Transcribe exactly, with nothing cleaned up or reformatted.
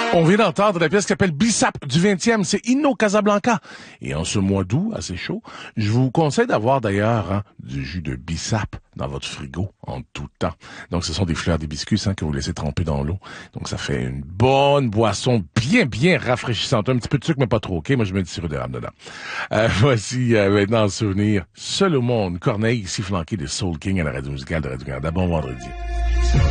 On vient d'entendre la pièce qui s'appelle Bissap du vingtième, c'est Inno Casablanca. Et en ce mois d'août, assez chaud, je vous conseille d'avoir d'ailleurs hein, du jus de Bissap dans votre frigo en tout temps. Donc ce sont des fleurs d'hibiscus hein, que vous laissez tremper dans l'eau. Donc ça fait une bonne boisson bien, bien rafraîchissante. Un petit peu de sucre, mais pas trop, ok? Moi je mets du sirop d'érable dedans. Euh, voici euh, maintenant le souvenir Seul au monde, Corneille, ici flanqué de Soul King à la radio musicale de Radio-Canada. Bon vendredi.